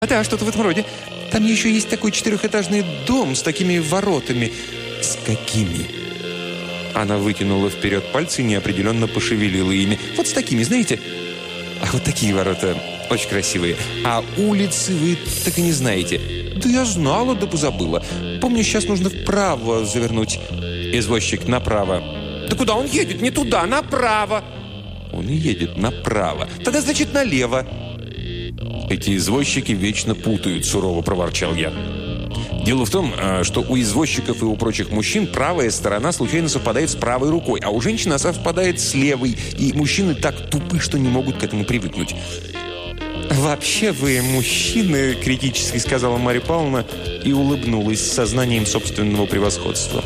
Да, что-то в этом роде. Там еще есть такой 4-этажный дом с такими воротами». «С какими?» Она вытянула вперед пальцы и неопределенно пошевелила ими. «Вот с такими, знаете? А вот такие ворота очень красивые. А улицы вы так и не знаете». «Да я знала, да позабыла. Помню, сейчас нужно вправо завернуть». Извозчик: «Направо». «Да куда он едет? Не туда, направо». «Он и едет направо. Тогда, значит, налево». «Эти извозчики вечно путают», – сурово проворчал я. Дело в том, что у извозчиков и у прочих мужчин правая сторона случайно совпадает с правой рукой, а у женщин совпадает с левой, и мужчины так тупы, что не могут к этому привыкнуть. «Вообще вы мужчины», – критически сказала Марья Павловна и улыбнулась с сознанием собственного превосходства.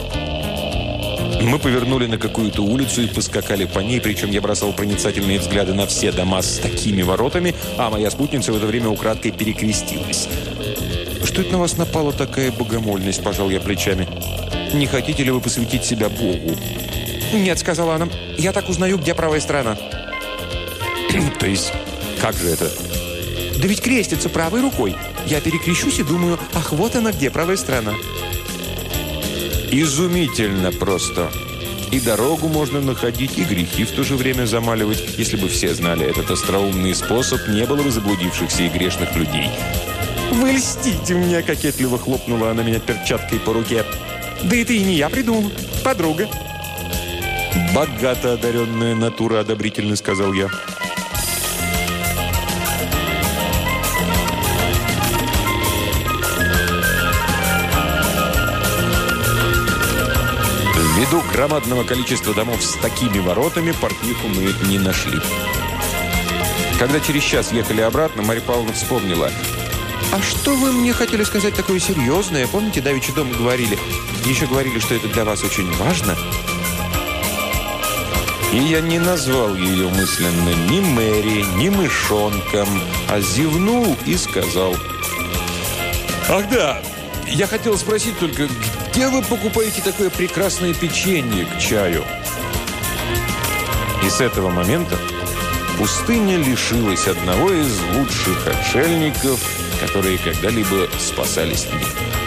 Мы повернули на какую-то улицу и поскакали по ней, причем я бросал проницательные взгляды на все дома с такими воротами, а моя спутница в это время украдкой перекрестилась. «Что это на вас напала такая богомольность?» – пожал я плечами. «Не хотите ли вы посвятить себя Богу?» «Нет», – сказала она, – «я так узнаю, где правая сторона». «То есть, как же это?» «Да ведь крестится правой рукой. Я перекрещусь и думаю, ах, вот она где, правая сторона». «Изумительно просто. И дорогу можно находить, и грехи в то же время замаливать. Если бы все знали этот остроумный способ, не было бы заблудившихся и грешных людей». «Вы льстите мне!» – кокетливо хлопнула она меня перчаткой по руке. «Да это и не я придумал. Подруга». «Богато одаренная натура», – одобрительно сказал я. Ввиду громадного количества домов с такими воротами портниху мы не нашли. Когда через час ехали обратно, Марья Павловна вспомнила. «А что вы мне хотели сказать такое серьезное? Помните, давеча дома говорили? Еще говорили, что это для вас очень важно». И я не назвал ее мысленно ни Мэри, ни мышонком, а зевнул и сказал: «Ах да, я хотел спросить только, где вы покупаете такое прекрасное печенье к чаю?» И с этого момента пустыня лишилась одного из лучших отшельников, которые когда-либо спасались в ней.